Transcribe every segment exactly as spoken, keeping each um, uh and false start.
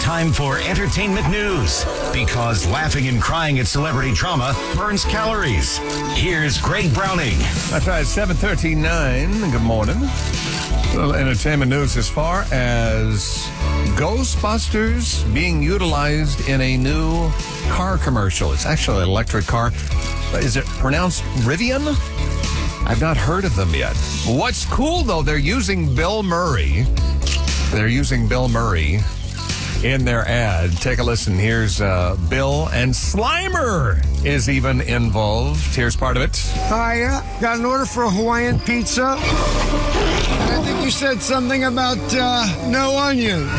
Time for entertainment news, because laughing and crying at celebrity drama burns calories. Here's Greg Browning. That's right, seven thirty-nine. Good morning. A little entertainment news as far as Ghostbusters being utilized in a new car commercial. It's actually an electric car. Is it pronounced Rivian? I've not heard of them yet. What's cool, though, they're using Bill Murray. They're using Bill Murray in their ad. Take a listen. Here's uh, Bill, and Slimer is even involved. Here's part of it. Hi, uh, got an order for a Hawaiian pizza. And I think you said something about uh, no onions.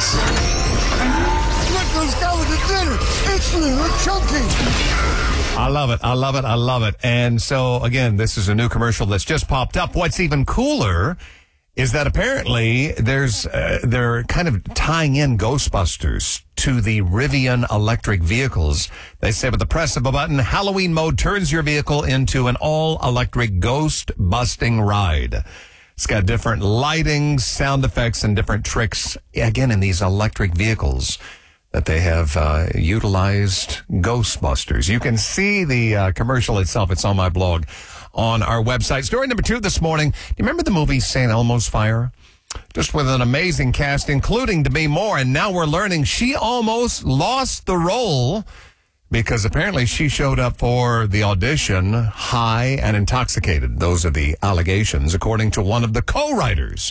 Look who's coming to dinner. It's Little Chunky. I love it. I love it. I love it. And so, again, this is a new commercial that's just popped up. What's even cooler is that apparently there's uh, they're kind of tying in Ghostbusters to the Rivian electric vehicles. They say with the press of a button, Halloween mode turns your vehicle into an all-electric ghost-busting ride. It's got different lighting, sound effects, and different tricks, again, in these electric vehicles that they have uh, utilized Ghostbusters. You can see the uh, commercial itself. It's on my blog on our website. Story number two this morning. Do you remember the movie Saint Elmo's Fire? Just with an amazing cast, including Demi Moore. And now we're learning she almost lost the role because apparently she showed up for the audition high and intoxicated. Those are the allegations, according to one of the co-writers.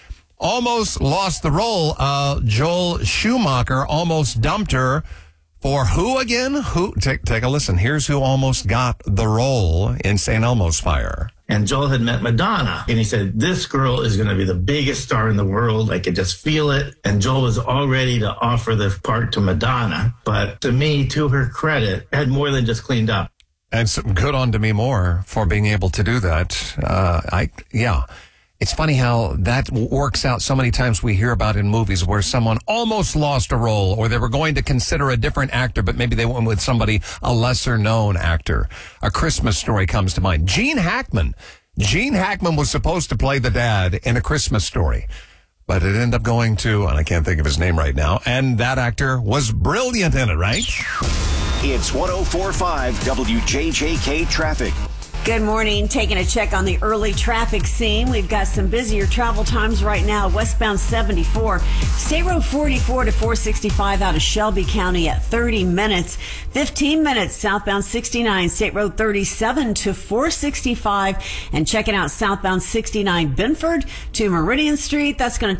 Almost lost the role. Uh, Joel Schumacher almost dumped her for who again? Who? Take, take a listen. Here's who almost got the role in Saint Elmo's Fire. And Joel had met Madonna, and he said, this girl is going to be the biggest star in the world. I could just feel it. And Joel was all ready to offer the part to Madonna. But to me, to her credit, had more than just cleaned up. And so good on Demi Moore for being able to do that. Uh, I, yeah. It's funny how that works out so many times. We hear about in movies where someone almost lost a role, or they were going to consider a different actor, but maybe they went with somebody, a lesser known actor. A Christmas Story comes to mind. Gene Hackman. Gene Hackman was supposed to play the dad in A Christmas Story, but it ended up going to, and I can't think of his name right now, and that actor was brilliant in it, right? It's one oh four point five W J J K Traffic. Good morning. Taking a check on the early traffic scene. We've got some busier travel times right now. Westbound seventy-four, State Road forty-four to four sixty-five out of Shelby County at thirty minutes. fifteen minutes southbound sixty-nine, State Road thirty-seven to four sixty-five. And checking out southbound sixty-nine Binford to Meridian Street. That's going to